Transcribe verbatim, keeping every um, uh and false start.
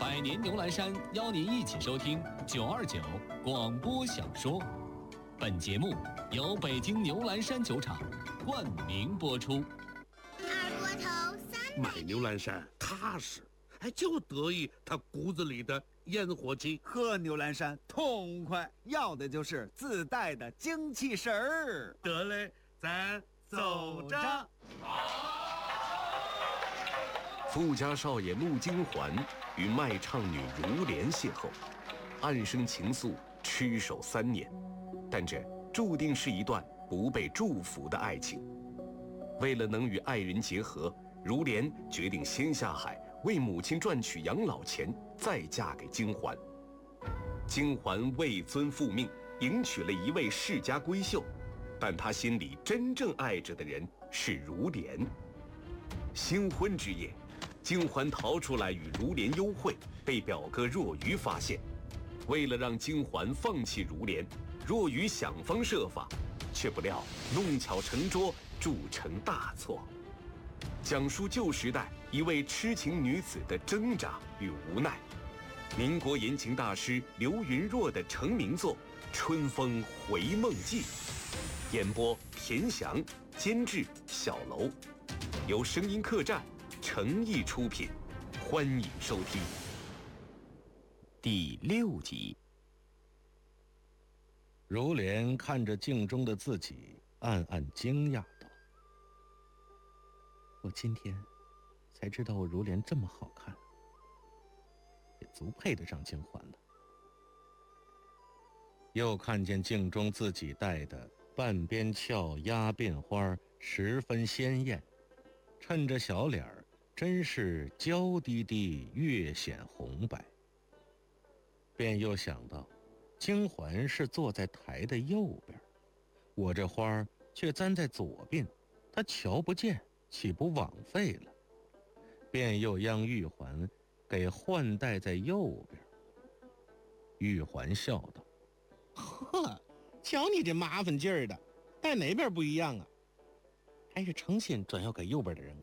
百年牛栏山邀您一起收听九二九广播小说。本节目由北京牛栏山酒厂冠名播出。 二锅头三买牛栏山踏实，还就得意他骨子里的烟火气。 喝牛栏山痛快，要的就是自带的精气神儿。 得嘞，咱走着。 富家少爷穆金环与卖唱女如莲邂逅，暗生情愫，痴守三年。但这注定是一段不被祝福的爱情。为了能与爱人结合，如莲决定先下海，为母亲赚取养老钱，再嫁给金环。金环为尊负命，迎娶了一位世家闺秀，但她心里真正爱着的人是如莲。新婚之夜，金环逃出来与如莲幽会，被表哥若愚发现。为了让金环放弃如莲，若愚想方设法，却不料弄巧成拙，铸成大错。讲述旧时代一位痴情女子的挣扎与无奈。民国言情大师刘云若的成名作《春风回梦记》，演播田翔，监制小楼，由声音客栈诚意出品，欢迎收听。第六集。 如莲看着镜中的自己，暗暗惊讶道：我今天才知道我如莲这么好看，也足配得上金环了。又看见镜中自己戴的半边翘压辫花十分鲜艳，衬着小脸儿真是娇滴滴，越显红白。便又想到金环是坐在台的右边，我这花却簪在左边，他瞧不见，岂不枉费了？便又将玉环给换戴在右边。玉环笑道：呵，瞧你这麻烦劲儿的，戴哪边不一样啊？还是诚心专要给右边的人